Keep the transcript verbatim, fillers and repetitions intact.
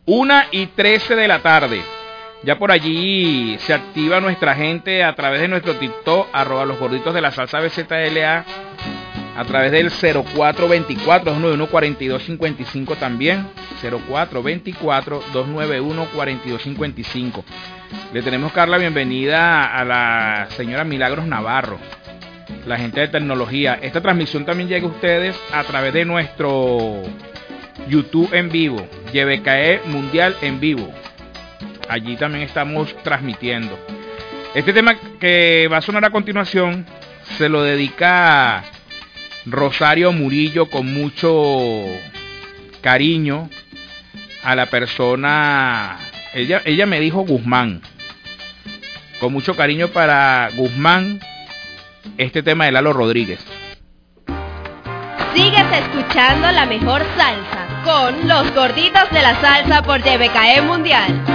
una y trece de la tarde. Ya por allí se activa nuestra gente a través de nuestro TikTok, arroba los gorditos de la salsa B Z L A, a través del cero cuatro veinticuatro, dos nueve uno, cuatro dos cinco cinco también, cero cuatro veinticuatro, dos nueve uno, cuatro dos cinco cinco. Le tenemos que dar la bienvenida a la señora Milagros Navarro, la gente de tecnología. Esta transmisión también llega a ustedes a través de nuestro YouTube en vivo, Y B K E Mundial en vivo. Allí también estamos transmitiendo. Este tema que va a sonar a continuación se lo dedica Rosario Murillo con mucho cariño a la persona. Ella, ella me dijo Guzmán. Con mucho cariño para Guzmán, este tema de Lalo Rodríguez. Sigues escuchando la mejor salsa con los gorditos de la salsa por Y B K E Mundial.